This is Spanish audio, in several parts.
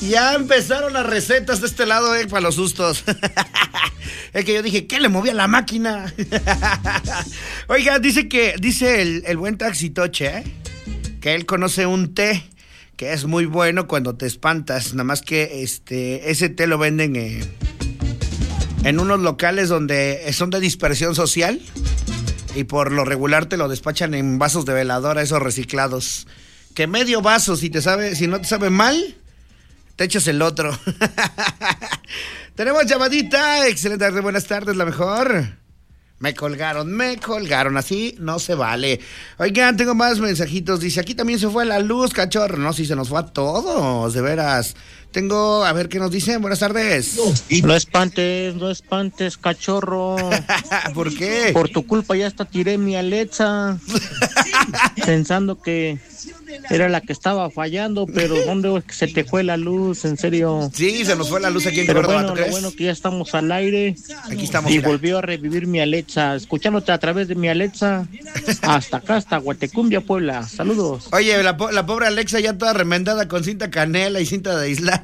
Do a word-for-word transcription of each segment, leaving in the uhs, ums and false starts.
Ya empezaron las recetas de este lado, eh, para los sustos. Es que yo dije, ¿qué le movía la máquina? Oiga, dice que, dice el, el buen Taxitoche, ¿eh? Que él conoce un té que es muy bueno cuando te espantas. Nada más que este, ese té lo venden eh, en unos locales donde son de dispersión social. Y por lo regular te lo despachan en vasos de veladora, esos reciclados. Que medio vaso, si te sabe, si no te sabe mal, te echas el otro. Tenemos llamadita. Excelente tarde, buenas tardes, la mejor. Me colgaron, me colgaron, así no se vale. Oigan, tengo más mensajitos. Dice, aquí también se fue la luz, cachorro. No, sí, se nos fue a todos, de veras. Tengo, a ver qué nos dicen. Buenas tardes. No espantes, no espantes, cachorro. ¿Por qué? Por tu culpa ya hasta tiré mi Alexa. Pensando que era la que estaba fallando, pero ¿dónde se te fue la luz? En serio. Sí, se nos fue la luz aquí en pero Córdoba, bueno, ¿tú crees? lo bueno que ya estamos al aire. Aquí estamos. Y mira. volvió a revivir mi Alexa, escuchándote a través de mi Alexa. Hasta acá, hasta Huatecumbia, Puebla. Saludos. Oye, la, po- la pobre Alexa ya toda remendada con cinta canela y cinta de aislar.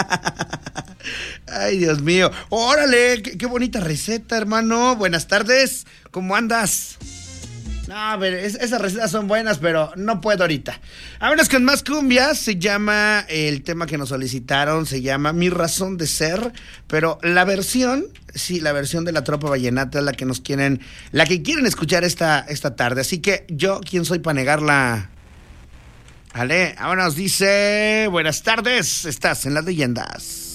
Ay, Dios mío. Órale, qué, qué bonita receta, hermano. Buenas tardes. ¿Cómo andas? No, a ver, es, esas recetas son buenas, pero no puedo ahorita. Vámonos con más cumbias. Se llama, el tema que nos solicitaron, se llama Mi Razón de Ser. Pero la versión, sí, la versión de la Tropa Vallenata es la que nos quieren, la que quieren escuchar esta, esta tarde. Así que yo, ¿quién soy para negarla? Vale, vámonos, dice, buenas tardes, estás en las leyendas.